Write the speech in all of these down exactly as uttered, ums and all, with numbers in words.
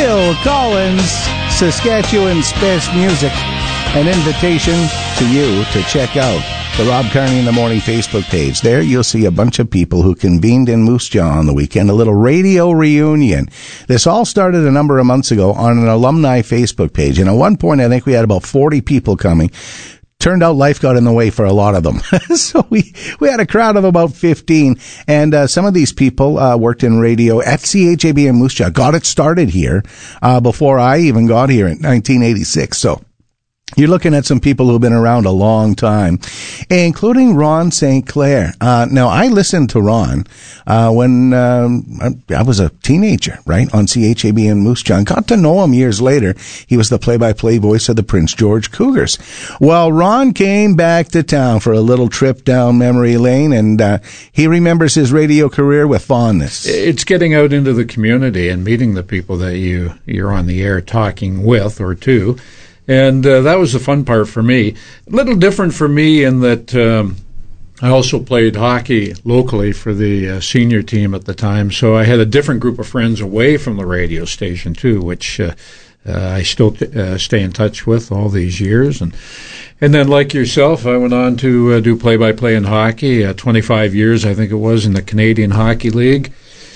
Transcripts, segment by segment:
Phil Collins, Saskatchewan's best music. An invitation to you to check out the Rob Carney in the Morning Facebook page. There you'll see a bunch of people who convened in Moose Jaw on the weekend, a little radio reunion. This all started a number of months ago on an alumni Facebook page. And at one point, I think we had about forty people coming. Turned out life got in the way for a lot of them. So we, we had a crowd of about fifteen. And uh, some of these people uh, worked in radio at C H A B in Moose Jaw. Got it started here uh, before I even got here in nineteen eighty-six. So you're looking at some people who've been around a long time, including Ron Saint Clair. Uh, now, I listened to Ron uh, when um, I, I was a teenager, right, on C H A B in Moose Jaw. Got to know him years later. He was the play-by-play voice of the Prince George Cougars. Well, Ron came back to town for a little trip down memory lane, and uh, he remembers his radio career with fondness. It's getting out into the community and meeting the people that you, you're on the air talking with or to. And uh, that was the fun part for me. A little different for me in that um, I also played hockey locally for the uh, senior team at the time. So I had a different group of friends away from the radio station, too, which uh, uh, I still t- uh, stay in touch with all these years. And and then, like yourself, I went on to uh, do play-by-play in hockey, uh, twenty-five years, I think it was, in the Canadian Hockey League.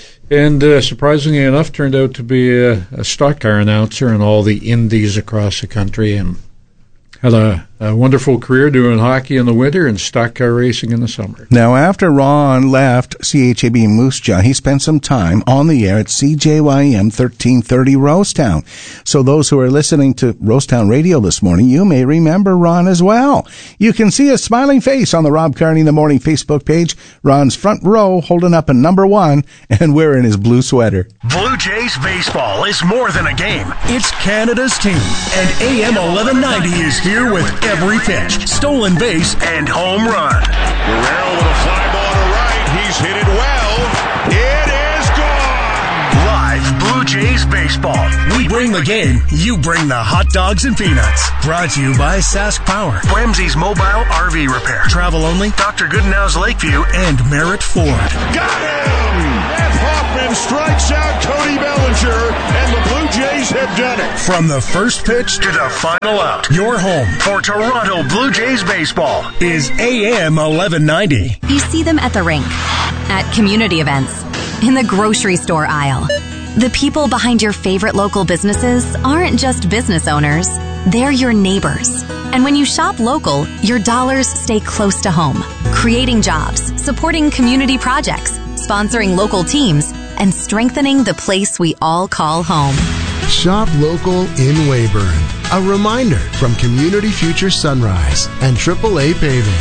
And uh, surprisingly enough, turned out to be a, a stock car announcer in all the indies across the country, and had a, a wonderful career doing hockey in the winter and stock car racing in the summer. Now, after Ron left C H A B Moose Jaw, he spent some time on the air at C J Y M thirteen thirty Rosetown. So those who are listening to Rosetown Radio this morning, you may remember Ron as well. You can see his smiling face on the Rob Carney in the Morning Facebook page. Ron's front row holding up a number one and wearing his blue sweater. Blue Jays baseball is more than a game. It's Canada's team. And A M eleven ninety is here with every pitch, stolen base, and home run. Guerrero with a fly ball to right. He's hit it well. It is gone. Live Blue Jays baseball. We bring the game. You bring the hot dogs and peanuts. Brought to you by Sask Power, Ramsey's Mobile R V Repair, Travel Only, Doctor Goodenow's Lakeview, and Merritt Ford. Got him! F. Hoffman strikes out Cody Bellinger, and the Blue Jays have done it. From the first pitch to the final out, your home for Toronto Blue Jays baseball is A M eleven ninety. You see them at the rink, at community events, in the grocery store aisle. The people behind your favorite local businesses aren't just business owners, they're your neighbors. And when you shop local, your dollars stay close to home, creating jobs, supporting community projects, sponsoring local teams, and strengthening the place we all call home. Shop local in Weyburn. A reminder from Community Future Sunrise and triple A Paving.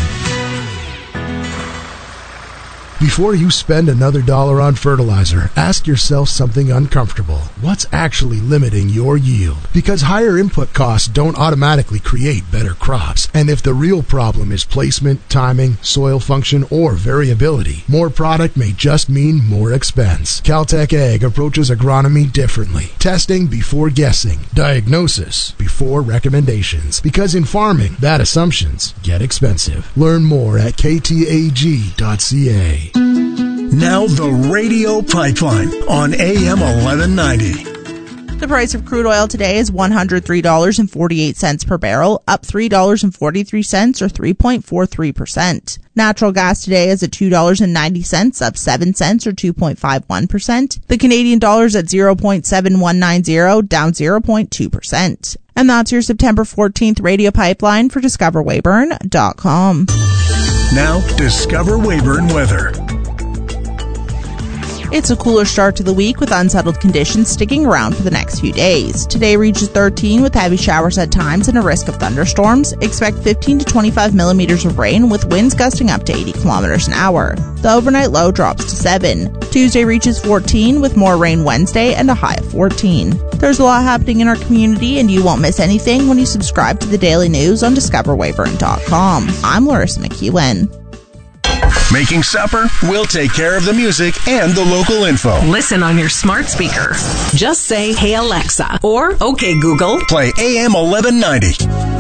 Before you spend another dollar on fertilizer, ask yourself something uncomfortable. What's actually limiting your yield? Because higher input costs don't automatically create better crops. And if the real problem is placement, timing, soil function, or variability, more product may just mean more expense. Caltech Ag approaches agronomy differently. Testing before guessing. Diagnosis before recommendations. Because in farming, bad assumptions get expensive. Learn more at k t a g dot c a. Now the Radio Pipeline on A M eleven ninety. The price of crude oil today is one hundred three dollars and forty-eight cents per barrel, up three dollars and forty-three cents or three point four three percent. Natural gas today is at two dollars and ninety cents, up seven cents or two point five one percent. The Canadian dollar is at zero point seven one nine zero, down zero point two percent. And that's your September fourteenth Radio Pipeline for discover weyburn dot com. Now, Discover Weyburn weather. It's a cooler start to the week with unsettled conditions sticking around for the next few days. Today reaches thirteen with heavy showers at times and a risk of thunderstorms. Expect fifteen to twenty-five millimeters of rain with winds gusting up to eighty kilometers an hour. The overnight low drops to seven. Tuesday reaches fourteen with more rain Wednesday and a high of fourteen. There's a lot happening in our community and you won't miss anything when you subscribe to the daily news on discover weyburn dot com. I'm Larissa McEwen. Making supper? We'll take care of the music and the local info. Listen on your smart speaker. Just say, "Hey Alexa," or "Okay Google." Play A M eleven ninety.